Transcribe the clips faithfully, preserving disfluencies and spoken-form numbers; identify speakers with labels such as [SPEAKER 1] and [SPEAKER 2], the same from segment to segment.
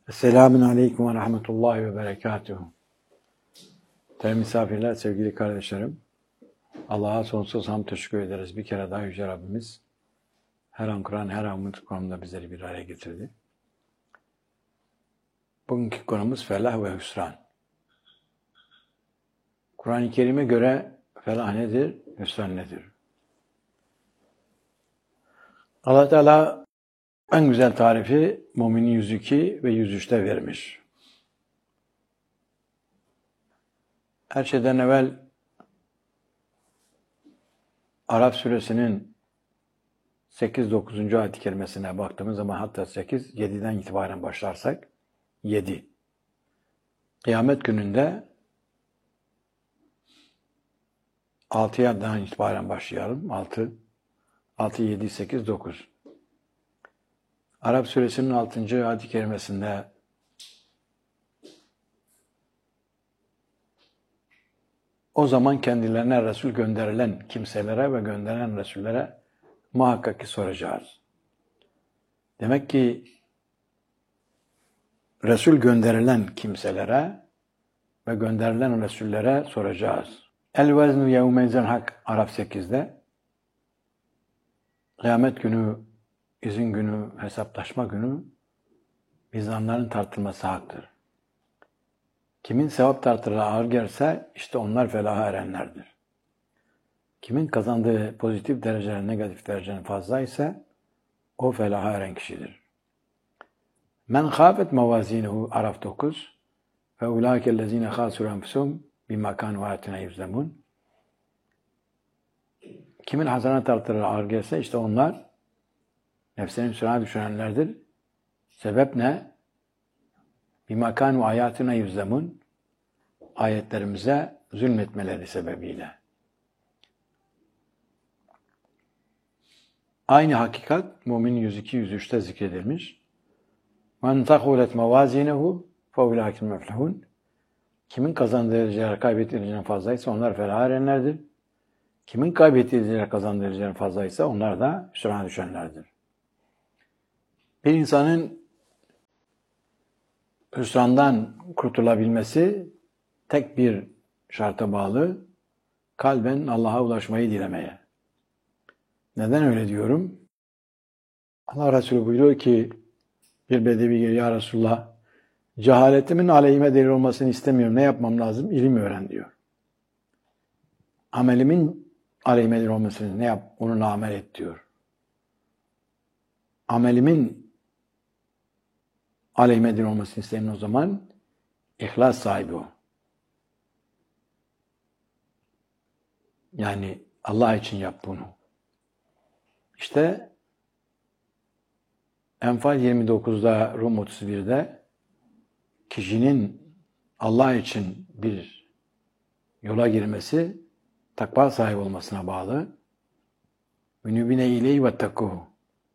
[SPEAKER 1] Selamun Aleyküm ve Rahmetullahi ve Berekatuhu. Değerli misafirler, sevgili kardeşlerim, Allah'a sonsuz hamd teşekkür ederiz. Bir kere daha Yüce Rabbimiz her an Kur'an, her an umut konumda bizleri bir araya getirdi. Bugünkü konumuz felah ve hüsran. Kur'an-ı Kerim'e göre felah nedir, hüsran nedir? Allah Teala en güzel tarifi Müminin yüz iki ve yüz üçte vermiş. Her şeyden evvel Araf suresinin sekiz dokuzuncu ayet-i kerimesine baktığımız zaman, hatta sekiz yediden itibaren başlarsak yedi. Kıyamet gününde altıdan itibaren başlayalım. altı, altı, yedi, sekiz, dokuz. Araf suresinin altıncı ayet-i kerimesinde o zaman kendilerine Resul gönderilen kimselere ve gönderilen Resullere muhakkak ki soracağız. Demek ki Resul gönderilen kimselere ve gönderilen Resullere soracağız. El veznu yevmezen hak Araf sekizde. Kıyamet günü, izin günü, hesaplaşma günü mizanların tartılması haktır. Kimin sevap tartıları ağır gelirse işte onlar felaha erenlerdir. Kimin kazandığı pozitif derecelerin, negatif derecelerin fazla ise o felaha eren kişidir. Men khafet mevazinehu Araf dokuz ve ulaikellezine khasuru enfusum bima kanu ayatina yuzlemun. Kimin hasenat tartıları ağır gelse işte onlar nefsinin hüsrana düşenlerdir. Sebep ne? Bima kanu ayatina yuzlemun, ayetlerimize zulmetmeleri sebebiyle. Aynı hakikat Mümin yüz iki yüz üçte zikredilmiş. Men tahulet mevazinehu fe ulaikil meflihun. Kimin kazandığı dereceler kaybettiği dereceler fazlaysa onlar felaha erenlerdir. Kimin kaybettiği dereceler kazandığı dereceler fazlaysa onlar da hüsrana düşenlerdir. Bir insanın hüsrandan kurtulabilmesi tek bir şarta bağlı: kalben Allah'a ulaşmayı dilemeye. Neden öyle diyorum? Allah Resulü buyuruyor ki, bir bedevi geliyor, ya Resulullah, cehaletimin aleyhime delil olmasını istemiyorum. Ne yapmam lazım? İlim öğren diyor. Amelimin aleyhime delil olmasını ne yap? Onunla amel et diyor. Amelimin aleyhime delil olmasını isteyin o zaman ihlas sahibi o. Yani Allah için yap bunu. İşte Enfal yirmi dokuzda, Rum otuz birde kişinin Allah için bir yola girmesi takva sahibi olmasına bağlı. Münibine ileyhi ve takkuhu.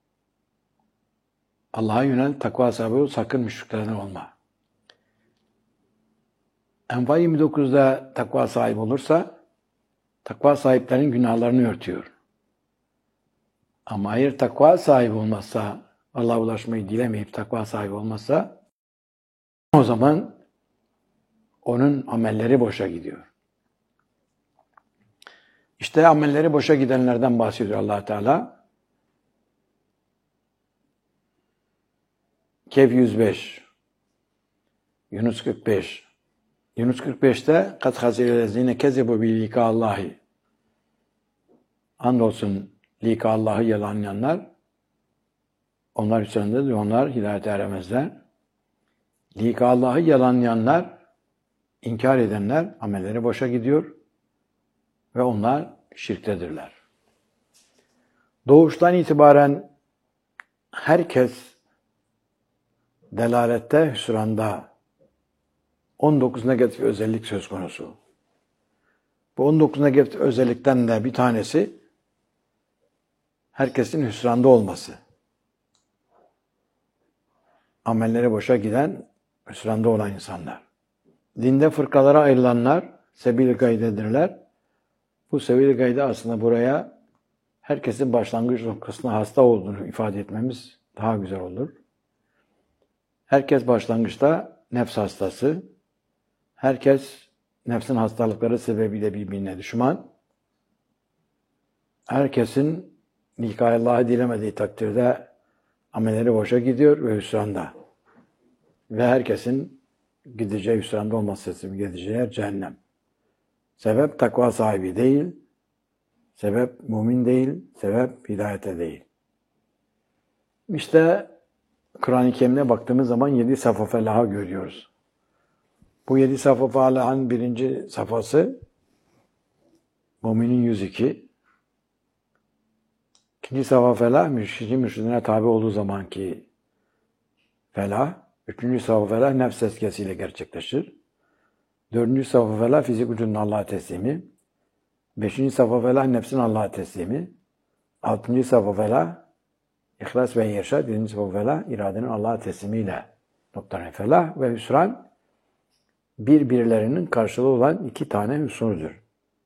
[SPEAKER 1] Allah'a yönel, takva sahibi ol, sakın müşriklerden olma. Enfal yirmi dokuzda takva sahibi olursa, takva sahiplerinin günahlarını örtüyor. Ama hayır, takva sahibi olmazsa, Allah'a ulaşmayı dilemeyip takva sahibi olmazsa, o zaman onun amelleri boşa gidiyor. İşte amelleri boşa gidenlerden bahsediyor Allah Teala. Kehf yüz beş, Yunus kırk beş. Yunus kırk beşte kat hazirelezine kezebu bi lika Allahi. Andolsun lika Allah'ı yalanlayanlar, onlar hüsrandadır, onlar hidayete eremezler. Lika Allah'ı yalanlayanlar, inkar edenler amelleri boşa gidiyor ve onlar şirktedirler. Doğuştan itibaren herkes delalette, hüsranda. on dokuz negatif özellik söz konusu. Bu on dokuz negatif özellikten de bir tanesi herkesin hüsranda olması. Amelleri boşa giden, hüsranda olan insanlar. Dinde fırkalara ayrılanlar sebil-i gaydedirler. Bu sebil-i gayde aslında buraya herkesin başlangıç noktasına hasta olduğunu ifade etmemiz daha güzel olur. Herkes başlangıçta nefs hastası. Herkes nefsin hastalıkları sebebiyle birbirine düşman. Herkesin Allah'ı dilemediği takdirde amelleri boşa gidiyor ve hüsranda. Ve herkesin gideceği hüsranda olması sebebiyle gideceği yer cehennem. Sebep takva sahibi değil, sebep mümin değil, sebep hidayete değil. İşte Kur'an-ı Kerim'e baktığımız zaman yedi safa felahı görüyoruz. Bu yedi safa felahın birinci safhası müminin yüz iki. İkinci safa felah müşriki mürşidine tabi olduğu zamanki felah. Üçüncü safa felah nefs tezkiyesiyle gerçekleşir. Dördüncü safa felah fizik vücudun Allah'a teslimi. Beşinci safa felah nefsin Allah'a teslimi. Altıncı safa felah İhlas ve irşad. Yedinci safa felah iradenin Allah'a teslimiyle noktanın felah ve hüsran birbirlerinin karşılığı olan iki tane hüsnudur.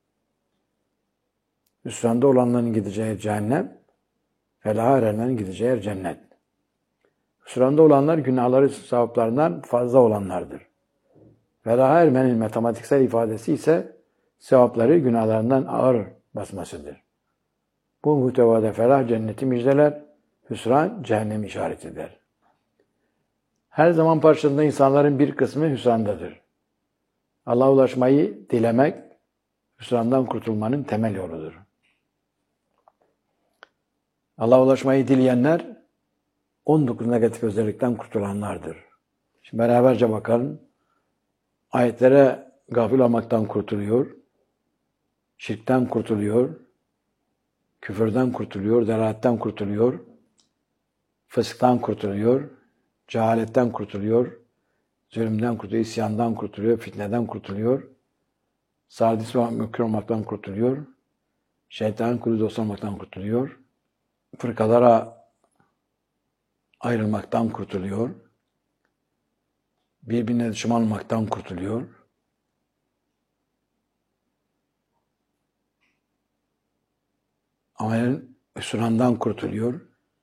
[SPEAKER 1] Hüsranda olanların gideceği cehennem, felaha erenlerin gideceği yer cennet. Hüsranda olanlar günahları sevaplarından fazla olanlardır. Felaha ermenin matematiksel ifadesi ise sevapları günahlarından ağır basmasıdır. Bu muhtevada felah cenneti müjdeler, hüsran cehennem işaret eder. Her zaman parçasında insanların bir kısmı hüsrandadır. Allah'a ulaşmayı dilemek, hüsrandan kurtulmanın temel yoludur. Allah'a ulaşmayı dileyenler, on dokuz negatif özellikten kurtulanlardır. Şimdi beraberce bakalım. Ayetlere gafil olmaktan kurtuluyor, şirkten kurtuluyor, küfürden kurtuluyor, delaletten kurtuluyor, fısktan kurtuluyor, cehaletten kurtuluyor, zulümden kurtuluyor, isyandan kurtuluyor, fitneden kurtuluyor, sadis ve mükür olmaktan kurtuluyor, şeytanın kulu dost olmaktan kurtuluyor, fırkalara ayrılmaktan kurtuluyor, birbirine düşman olmaktan kurtuluyor, amelin hüsrandan kurtuluyor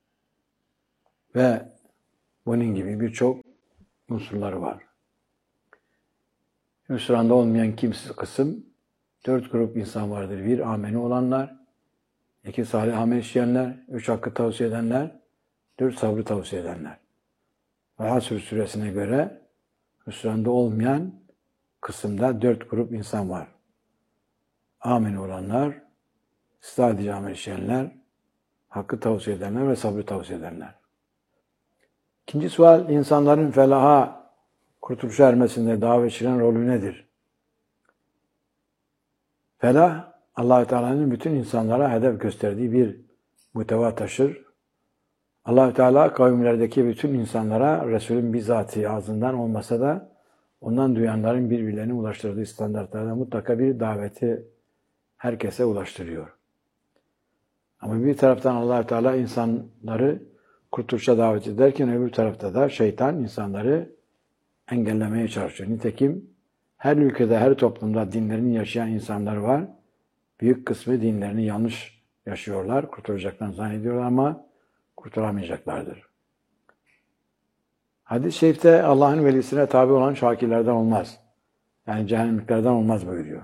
[SPEAKER 1] ve bunun gibi birçok unsurları var. Hüsranda olmayan kimsiz kısım dört grup insan vardır. Bir, ameni olanlar, iki, salih amel işleyenler, üç, hakkı tavsiye edenler, dört, sabrı tavsiye edenler. Ve Hasr suresine göre hüsranda olmayan kısımda dört grup insan var. Ameni olanlar, sadece amel işleyenler, hakkı tavsiye edenler ve sabrı tavsiye edenler. İkinci sual, insanların felaha, kurtuluşa ermesinde davetçilerin rolü nedir? Felah, Allah-u Teala'nın bütün insanlara hedef gösterdiği bir muhteva taşır. Allah-u Teala kavimlerdeki bütün insanlara Resul'ün bizzati ağzından olmasa da ondan duyanların birbirlerine ulaştırdığı standartlarda mutlaka bir daveti herkese ulaştırıyor. Ama bir taraftan Allah-u Teala insanları kurtuluşa davet ederken öbür tarafta da şeytan insanları engellemeye çalışıyor. Nitekim her ülkede, her toplumda dinlerini yaşayan insanlar var. Büyük kısmı dinlerini yanlış yaşıyorlar, kurtulacaklarını zannediyorlar ama kurtulamayacaklardır. Hadis-i şerifte Allah'ın velisine tabi olan şakirlerden olmaz. Yani cehennemliklerden olmaz buyuruyor.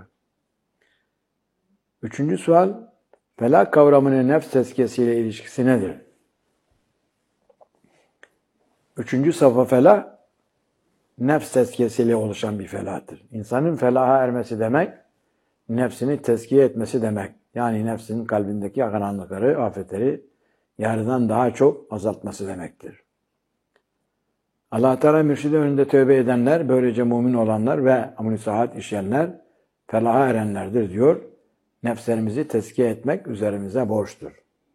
[SPEAKER 1] Üçüncü sual, felah kavramının nefs tezkiyesiyle ilişkisi nedir? Üçüncü safa felah, nefs tezkiyesiyle oluşan bir felahtır. İnsanın felaha ermesi demek, nefsini tezkiye etmesi demek. Yani nefsinin kalbindeki karanlıkları, afetleri yarıdan daha çok azaltması demektir. Allah-u Teala mürşidi önünde tövbe edenler, böylece mümin olanlar ve amel-i sahat işleyenler felaha erenlerdir diyor. Nefslerimizi tezkiye etmek üzerimize borçtur.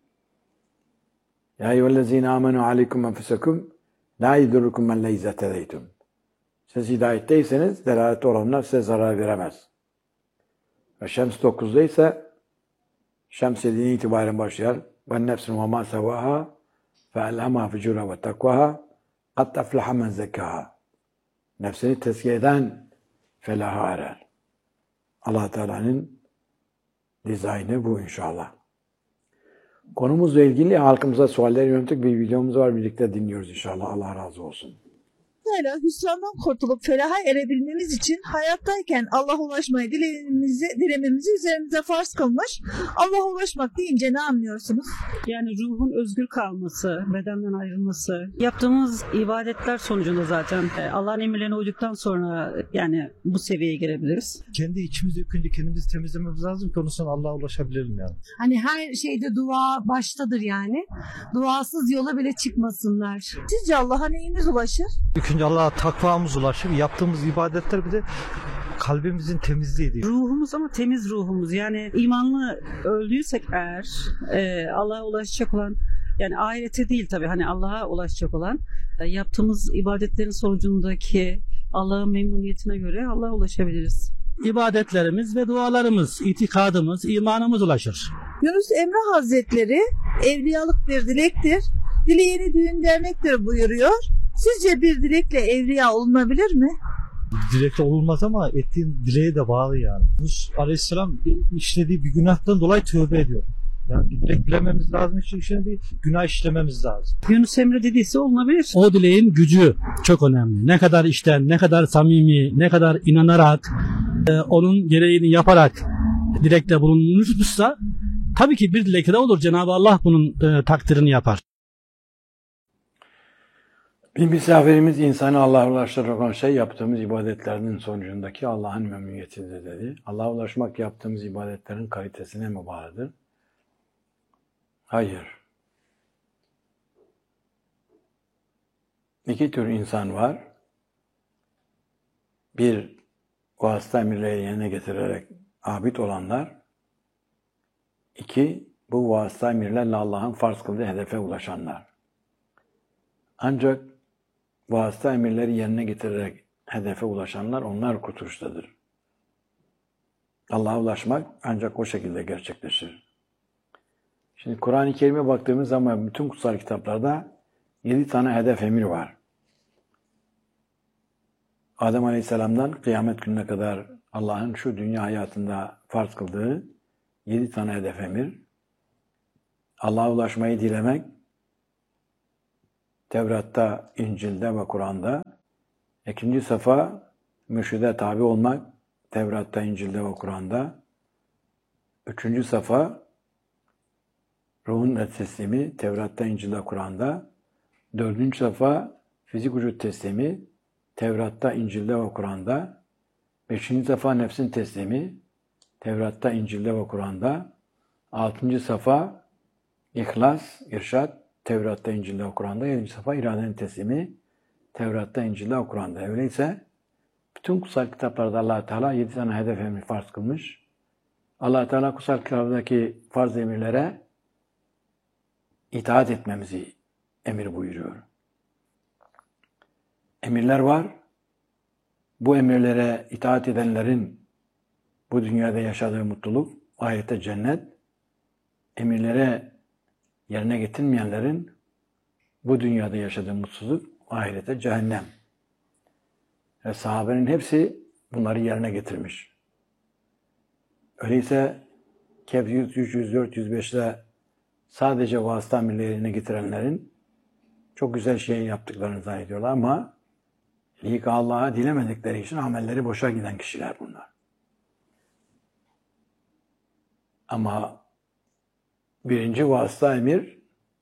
[SPEAKER 1] Ya eyyühellezine amenu aleykum enfusekum la yedurrukum men le izzetedeytum. Siz hidayetteyseniz delalette olanlar size zarar veremez. Ve Şems dokuzda ise Şems yediğine itibaren başlar. Ve nefsin ve ma sevaha fe elhemâ fücûra ve takvaha kat efleha men zekâha. Nefsini tezkiye eden felaha erer. Allah Teala'nın dizaynı bu inşallah. Konumuzla ilgili halkımıza sualler yönelik bir videomuz var. Birlikte dinliyoruz inşallah. Allah razı olsun.
[SPEAKER 2] Hala hüsrandan kurtulup felaha erebilmemiz için hayattayken Allah'a ulaşmayı dilememizi, dilememizi üzerimize farz kılmış. Allah'a ulaşmak deyince ne anlıyorsunuz?
[SPEAKER 3] Yani ruhun özgür kalması, bedenden ayrılması, yaptığımız ibadetler sonucunda zaten Allah'ın emirlerine uyduktan sonra yani bu seviyeye gelebiliriz.
[SPEAKER 4] Kendi içimizi önce kendimizi temizlememiz lazım ki ondan sonra Allah'a ulaşabilirim yani.
[SPEAKER 5] Hani her şeyde dua baştadır yani. Duasız yola bile çıkmasınlar.
[SPEAKER 2] Sizce Allah'a neyimiz ulaşır?
[SPEAKER 4] İlk önce Allah'a takvamız ulaşır. Yaptığımız ibadetler bir de kalbimizin temizliğidir.
[SPEAKER 3] Ruhumuz ama temiz ruhumuz. Yani imanlı öldüysek eğer e, Allah'a ulaşacak olan, yani ahirete değil tabii, hani Allah'a ulaşacak olan e, yaptığımız ibadetlerin sonucundaki Allah'ın memnuniyetine göre Allah'a ulaşabiliriz.
[SPEAKER 6] İbadetlerimiz ve dualarımız, itikadımız, imanımız ulaşır.
[SPEAKER 2] Yunus Emre Hazretleri evliyalık bir dilektir, dileyeni düğün dernektir buyuruyor. Sizce bir dilekle evliya olunabilir mi?
[SPEAKER 4] Dilekte olmaz ama ettiğin dileğe de bağlı yani. Yunus Aleyhisselam işlediği bir günahtan dolayı tövbe ediyor. Yani bir dilek bilememiz lazım. Için bir günah işlememiz lazım.
[SPEAKER 3] Yunus Emre dediyse olunabilir.
[SPEAKER 6] O dileğin gücü çok önemli. Ne kadar içten, ne kadar samimi, ne kadar inanarak, e, onun gereğini yaparak dilekte bulunursa tabii ki bir dilekte olur. Cenab-ı Allah bunun e, takdirini yapar.
[SPEAKER 1] Bir misafirimiz insanı Allah'a ulaştıracak olan şey yaptığımız ibadetlerinin sonucundaki Allah'ın memnuniyetidir dedi. Allah'a ulaşmak yaptığımız ibadetlerin kalitesine mi bağlıdır? Hayır. İki tür insan var. Bir, vasıta emirleri yerine getirerek abid olanlar. İki, bu vasıta emirlerle Allah'ın farz kıldığı hedefe ulaşanlar. Ancak vasıta emirleri yerine getirerek hedefe ulaşanlar, onlar kurtuluştadır. Allah'a ulaşmak ancak o şekilde gerçekleşir. Şimdi Kur'an-ı Kerim'e baktığımız zaman bütün kutsal kitaplarda yedi tane hedef emir var. Adem Aleyhisselam'dan kıyamet gününe kadar Allah'ın şu dünya hayatında farz kıldığı yedi tane hedef emir. Allah'a ulaşmayı dilemek, Tevrat'ta, İncil'de ve Kur'an'da. İkinci safa, mürşide tabi olmak, Tevrat'ta, İncil'de ve Kur'an'da. Üçüncü safa, ruhun teslimi, Tevrat'ta, İncil'de, Kur'an'da. Dördüncü safa, fizik vücut teslimi, Tevrat'ta, İncil'de ve Kur'an'da. Beşinci safa, nefsin teslimi, Tevrat'ta, İncil'de ve Kur'an'da. Altıncı safa, İhlas, irşad, Tevrat'ta, İncil'de ve Kur'an'da. Yedinci safa, iradenin teslimi, Tevrat'ta, İncil'de ve Kur'an'da. Öyleyse bütün kutsal kitaplarda Allah Teala yedi tane hedef emri farz kılmış. Allah Teala kutsal kitaplardaki farz emirlere itaat etmemizi emir buyuruyor. Emirler var. Bu emirlere itaat edenlerin bu dünyada yaşadığı mutluluk, ahirette cennet. Emirlere yerine getirmeyenlerin bu dünyada yaşadığı mutsuzluk, ahirette cehennem. Ve sahabenin hepsi bunları yerine getirmiş. Öyleyse Kehf yüz üç, yüz dört, yüz beş'te sadece vasıta emirleri yerine getirenlerin çok güzel şey yaptıklarını zannediyorlar ama lik Allah'a dilemedikleri için amelleri boşa giden kişiler bunlar. Ama birinci vasıta emir,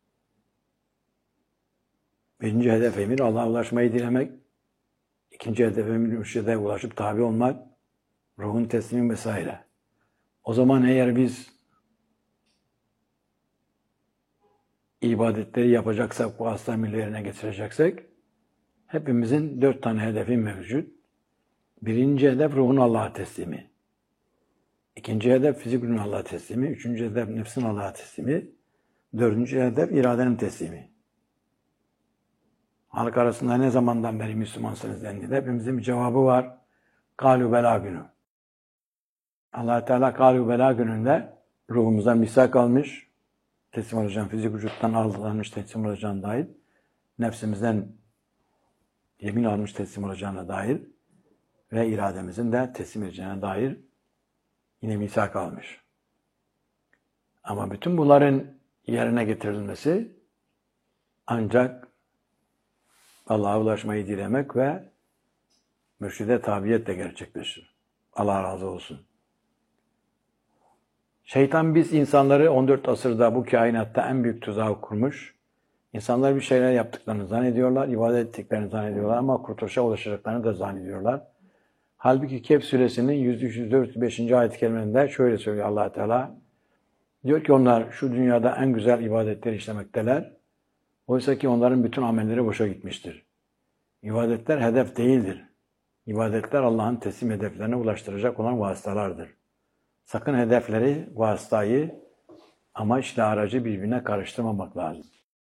[SPEAKER 1] birinci hedef emir Allah'a ulaşmayı dilemek, ikinci hedef emir mürşide ulaşıp tabi olmak, ruhun teslimi vesaire. O zaman eğer biz ibadetleri yapacaksak, vasıta emirlerine getireceksek, hepimizin dört tane hedefi mevcut. Birinci hedef ruhun Allah'a teslimi. İkinci hedef fizikün Allah'a teslimi. Üçüncü hedef nefsin Allah'a teslimi. Dördüncü hedef iradenin teslimi. Halk arasında ne zamandan beri Müslümansınız dendiğinde hepimizin bir cevabı var. Kâlû belâ günü. Allah Teala kâlû belâ gününde ruhumuzdan misak almış. Teslim olacağın, fizik vücuttan alınmış teslim olacağına dair. Nefsimizden yemin almış teslim olacağına dair. Ve irademizin de teslim edeceğine dair yine misak almış. Ama bütün bunların yerine getirilmesi ancak Allah'a ulaşmayı dilemek ve mürşide tabiyetle gerçekleşir. Allah razı olsun. Şeytan biz insanları on dört asırda bu kainatta en büyük tuzağı kurmuş. İnsanlar bir şeyler yaptıklarını zannediyorlar, ibadet ettiklerini zannediyorlar ama kurtuluşa ulaşacaklarını da zannediyorlar. Halbuki Kehf suresinin yüz üç yüz dört yüz beş. ayet-i kerimelerinde şöyle söylüyor Allah Teala. Diyor ki onlar şu dünyada en güzel ibadetleri işlemekteler. Oysa ki onların bütün amelleri boşa gitmiştir. İbadetler hedef değildir. İbadetler Allah'ın teslim hedeflerine ulaştıracak olan vasıtalardır. Sakın hedefleri, vasıtayı, amaçla aracı birbirine karıştırmamak lazım.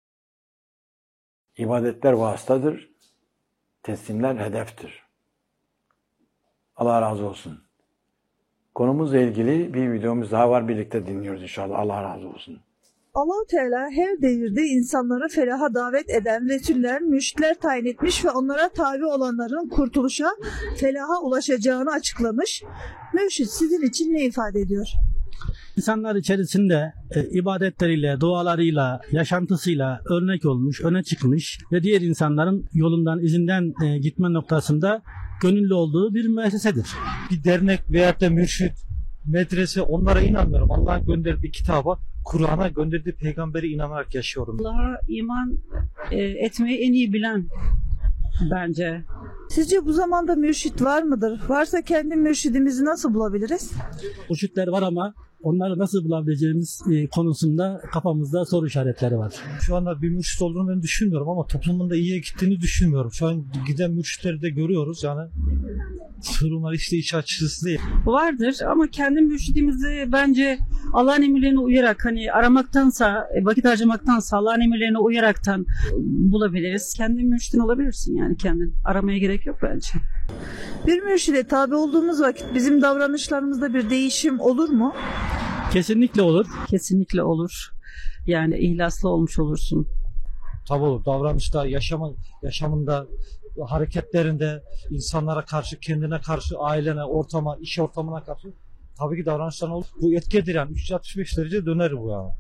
[SPEAKER 1] İbadetler vasıtadır, teslimler hedeftir. Allah razı olsun. Konumuzla ilgili bir videomuz daha var, birlikte dinliyoruz inşallah. Allah razı olsun.
[SPEAKER 2] Allah-u Teala her devirde insanları felaha davet eden Resuller, mürşitler tayin etmiş ve onlara tabi olanların kurtuluşa, felaha ulaşacağını açıklamış. Mürşit sizin için ne ifade ediyor?
[SPEAKER 6] İnsanlar içerisinde e, ibadetleriyle, dualarıyla, yaşantısıyla örnek olmuş, öne çıkmış ve diğer insanların yolundan, izinden e, gitme noktasında gönüllü olduğu bir müessesedir.
[SPEAKER 4] Bir dernek veya da mürşit, medrese, onlara inanmıyorum. Allah'ın gönderdiği kitaba, Kur'an'a gönderdiği peygambere inanarak yaşıyorum.
[SPEAKER 3] Allah'a iman e, etmeyi en iyi bilen bence.
[SPEAKER 2] Sizce bu zamanda mürşit var mıdır? Varsa kendi mürşidimizi nasıl bulabiliriz?
[SPEAKER 6] Mürşitler var ama onları nasıl bulabileceğimiz e, konusunda kafamızda soru işaretleri var.
[SPEAKER 4] Şu anda bir mürşit olduğunu ben düşünmüyorum ama toplumun da iyiye gittiğini düşünmüyorum. Şu an giden mürşitleri de görüyoruz yani. Durumlar işte iç açıcısı değil.
[SPEAKER 3] Vardır ama kendi mürşidimizi bence Allah'ın emirlerine uyarak, hani aramaktansa, vakit harcamaktansa Allah'ın emirlerine uyaraktan bulabiliriz. Kendi mürşidin olabilirsin yani, kendin. Aramaya gerek yok bence.
[SPEAKER 2] Bir mürşide tabi olduğumuz vakit bizim davranışlarımızda bir değişim olur mu?
[SPEAKER 6] Kesinlikle olur.
[SPEAKER 3] Kesinlikle olur. Yani ihlaslı olmuş olursun.
[SPEAKER 4] Tabii olur. Davranışta, yaşamın, yaşamında, hareketlerinde, insanlara karşı, kendine karşı, ailene, ortama, iş ortamına karşı tabii ki davranışların olur. Bu etkidir yani. üç yüz altmış beş derece döner bu ya.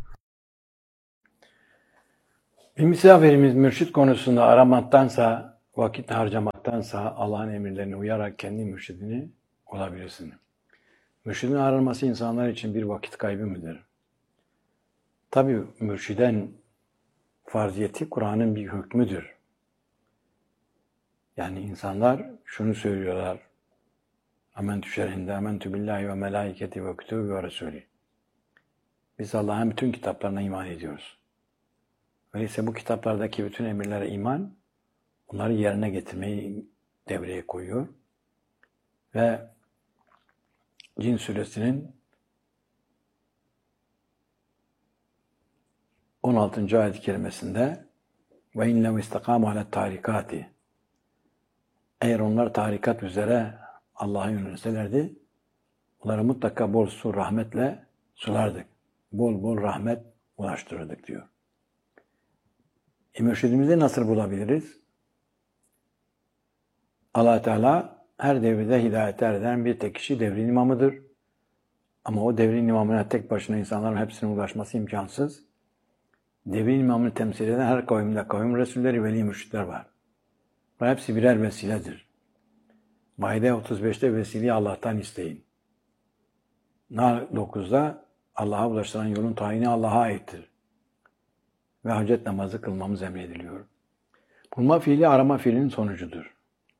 [SPEAKER 1] Bir misafirimiz mürşit konusunda aramaktansa, vakit harcamaktansa Allah'ın emirlerine uyarak kendi mürşidini olabilirsin. Mürşidin aranması insanlar için bir vakit kaybı mıdır? Tabii mürşiden farziyeti Kur'an'ın bir hükmüdür. Yani insanlar şunu söylüyorlar. Amentü şerhinde, amentü billahi ve melaiketi ve kütübü ve resulü. Biz Allah'ın bütün kitaplarına iman ediyoruz. Öyleyse bu kitaplardaki bütün emirlere iman, onları yerine getirmeyi devreye koyuyor. Ve Cin suresinin on altıncı ayet-i kerimesinde ve inlev istakamu alet tarikati, eğer onlar tarikat üzere Allah'a yönelselerdi, onları mutlaka bol su rahmetle sulardık. Bol bol rahmet ulaştırırdık diyor. E mürşidimizi nasıl bulabiliriz? Allah Teala her devirde hidayete eren bir tek kişi devrin imamıdır. Ama o devrin imamına tek başına insanların hepsine ulaşması imkansız. Devrin imamını temsil eden her kavimde kavim resulleri, veli mürşitler var. Bu hepsi birer vesiledir. Maide otuz beşte vesileyi Allah'tan isteyin. Nar dokuzda Allah'a ulaştıran yolun tayini Allah'a aittir. Ve hacet namazı kılmamız emrediliyor. Bulma fiili arama fiilinin sonucudur.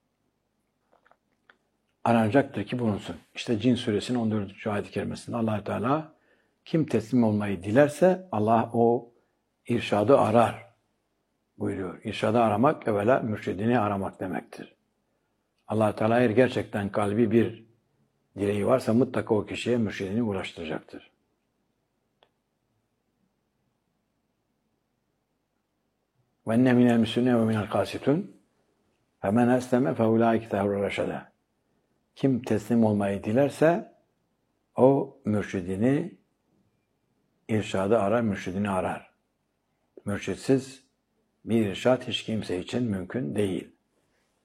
[SPEAKER 1] Aranacaktır ki bulunsun. İşte Cin suresinin on dördüncü ayet-i kerimesinde Allah Teala kim teslim olmayı dilerse Allah o irşadı arar buyuruyor. İrşadı aramak evvela mürşidini aramak demektir. Allah Teala eğer gerçekten kalbi bir dileği varsa mutlaka o kişiye mürşidini ulaştıracaktır. Ve enne minel müslüne ve minel kasitun ve men esleme fe ulaike tehru reşede. Kim teslim olmayı dilerse o mürşidini, irşadı arar, mürşidini arar. Mürşitsiz bir irşad hiç kimse için mümkün değil.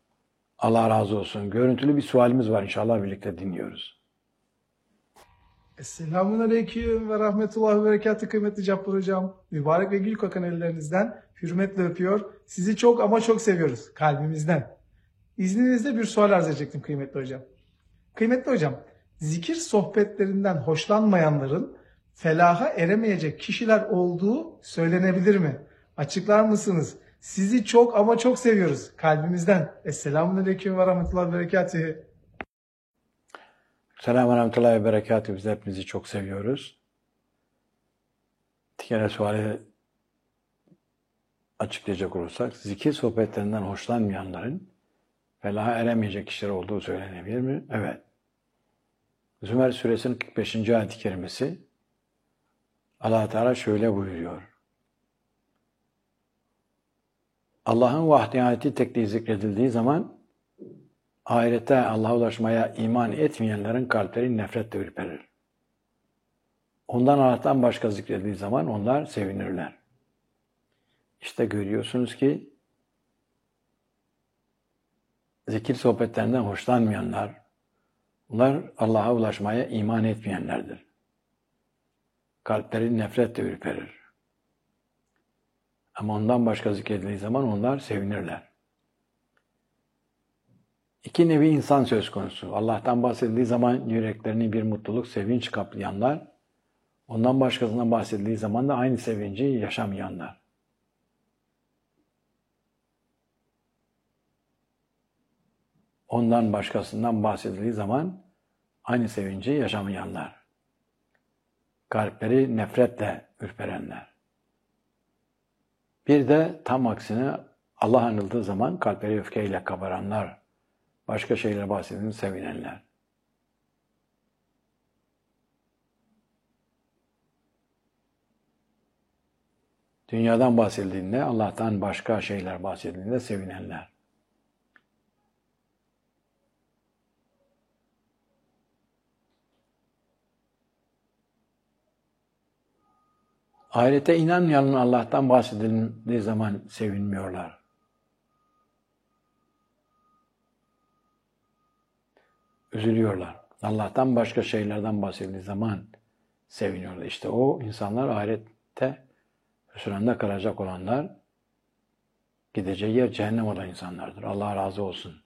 [SPEAKER 1] Allah razı olsun. Görüntülü bir sualimiz var. İnşallah birlikte dinliyoruz.
[SPEAKER 7] Esselamun Aleyküm ve Rahmetullah ve Berekatü kıymetli Cabbar Hocam. Mübarek ve gül kokan ellerinizden hürmetle öpüyor. Sizi çok ama çok seviyoruz kalbimizden. İzninizle bir sual arz edecektim kıymetli hocam. Kıymetli hocam, zikir sohbetlerinden hoşlanmayanların felaha eremeyecek kişiler olduğu söylenebilir mi? Açıklar mısınız? Sizi çok ama çok seviyoruz kalbimizden. Esselamun Aleyküm ve Rahmetullah ve Berekatü.
[SPEAKER 1] Selamun Aleyküm ve Berekatü. Biz hepinizi çok seviyoruz. Bir kere suali açıklayacak olursak, zikir sohbetlerinden hoşlanmayanların felaha eremeyecek kişiler olduğu söylenebilir mi? Evet. Zümer suresinin kırk beşinci ayet-i kerimesi Allah Teala şöyle buyuruyor. Allah'ın vahdaniyeti tekliği zikredildiği zaman ahirette Allah'a ulaşmaya iman etmeyenlerin kalpleri nefretle ürperir. Ondan Allah'tan başka zikredildiği zaman onlar sevinirler. İşte görüyorsunuz ki zikir sohbetlerinden hoşlanmayanlar, bunlar Allah'a ulaşmaya iman etmeyenlerdir. Kalpleri nefretle ürperir. Ama ondan başka zikredildiği zaman onlar sevinirler. İki nevi insan söz konusu. Allah'tan bahsedildiği zaman yüreklerini bir mutluluk, sevinç kaplayanlar, ondan başkasından bahsedildiği zaman da aynı sevinci yaşamayanlar. Ondan başkasından bahsedildiği zaman aynı sevinci yaşamayanlar. Kalpleri nefretle ürperenler. Bir de tam aksine Allah anıldığı zaman kalpleri öfkeyle kabaranlar, başka şeylere bahsedildiğinde sevinenler. Dünyadan bahsedildiğinde, Allah'tan başka şeyler bahsedildiğinde sevinenler. Ahirete inanmayanın Allah'tan bahsedildiği zaman sevinmiyorlar. Üzülüyorlar. Allah'tan başka şeylerden bahsedildiği zaman seviniyorlar. İşte o insanlar ahirette hüsranda kalacak olanlar, gideceği yer cehennem olan insanlardır. Allah razı olsun.